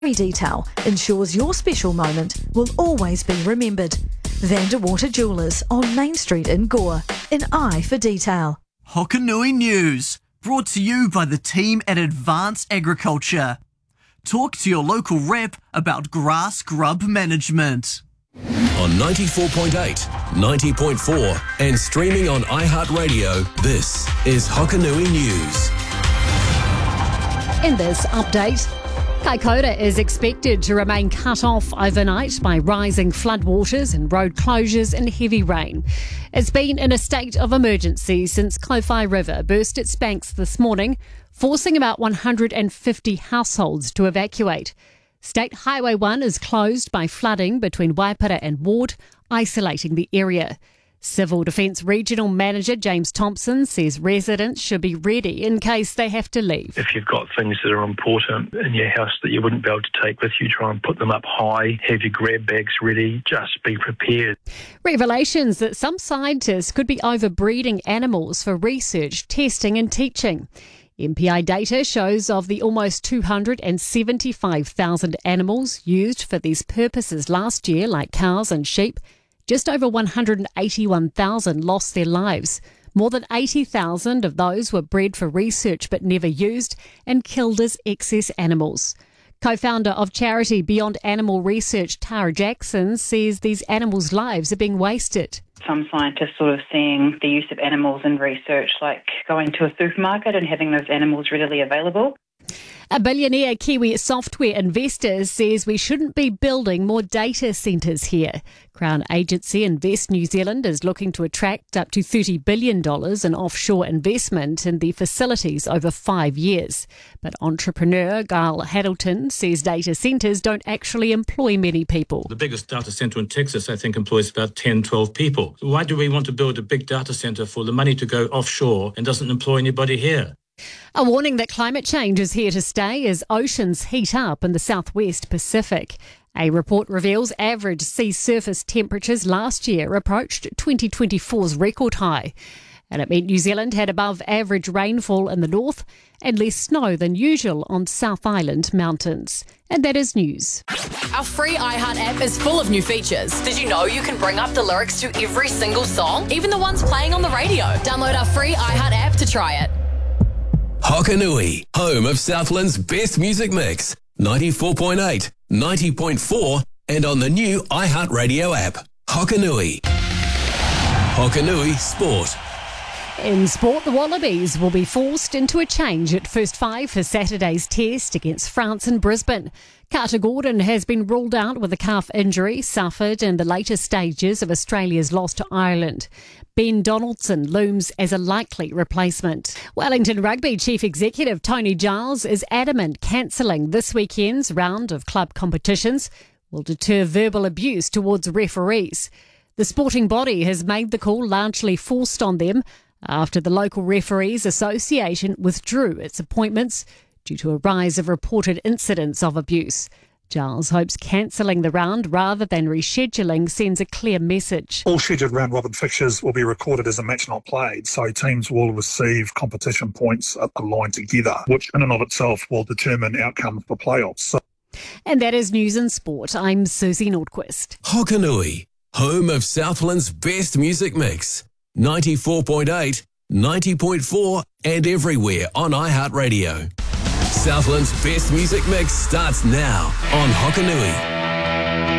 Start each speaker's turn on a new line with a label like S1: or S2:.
S1: Every detail ensures your special moment will always be remembered. Vanderwater Jewellers on Main Street in Gore, an eye for detail.
S2: Hokanui News, brought to you by the team at Advanced Agriculture. Talk to your local rep about grass grub management.
S3: On 94.8, 90.4 and streaming on iHeartRadio, this is Hokanui News.
S4: In this update, Kaikoura is expected to remain cut off overnight by rising floodwaters and road closures and heavy rain. It's been in a state of emergency since Kowhai River burst its banks this morning, forcing about 150 households to evacuate. State Highway 1 is closed by flooding between Waipara and Ward, isolating the area. Civil Defence Regional Manager James Thompson says residents should be ready in case they have to leave.
S5: If you've got things that are important in your house that you wouldn't be able to take with you, try and put them up high, have your grab bags ready, just be prepared.
S4: Revelations that some scientists could be overbreeding animals for research, testing and teaching. MPI data shows of the almost 275,000 animals used for these purposes last year, like cows and sheep, just over 181,000 lost their lives. More than 80,000 of those were bred for research but never used and killed as excess animals. Co-founder of charity Beyond Animal Research, Tara Jackson, says these animals' lives are being wasted.
S6: Some scientists sort of seeing the use of animals in research like going to a supermarket and having those animals readily available.
S4: A billionaire Kiwi software investor says we shouldn't be building more data centres here. Crown agency Invest New Zealand is looking to attract up to $30 billion in offshore investment in the facilities over 5 years. But entrepreneur Gail Haddleton says data centres don't actually employ many people.
S7: The biggest data centre in Texas, I think, employs about 10, 12 people. Why do we want to build a big data centre for the money to go offshore and doesn't employ anybody here?
S4: A warning that climate change is here to stay as oceans heat up in the southwest Pacific. A report reveals average sea surface temperatures last year approached 2024's record high. And it meant New Zealand had above average rainfall in the north and less snow than usual on South Island mountains. And that is news.
S8: Our free iHeart app is full of new features. Did you know you can bring up the lyrics to every single song, even the ones playing on the radio? Download our free iHeart app to try it.
S3: Hokanui, home of Southland's best music mix. 94.8, 90.4 and on the new iHeartRadio app. Hokanui. Hokanui Sport.
S4: In sport, the Wallabies will be forced into a change at first five for Saturday's test against France in Brisbane. Carter Gordon has been ruled out with a calf injury suffered in the later stages of Australia's loss to Ireland. Ben Donaldson looms as a likely replacement. Wellington Rugby Chief Executive Tony Giles is adamant cancelling this weekend's round of club competitions will deter verbal abuse towards referees. The sporting body has made the call largely forced on them after the local Referees Association withdrew its appointments due to a rise of reported incidents of abuse. Giles hopes cancelling the round rather than rescheduling sends a clear message.
S9: All scheduled round-robin fixtures will be recorded as a match not played, so teams will receive competition points aligned together, which in and of itself will determine outcomes for playoffs.
S4: And that is News and Sport. I'm Susie Nordquist.
S3: Hokanui, home of Southland's best music mix. 94.8, 90.4 and everywhere on iHeartRadio. Southland's best music mix starts now on Hokanui.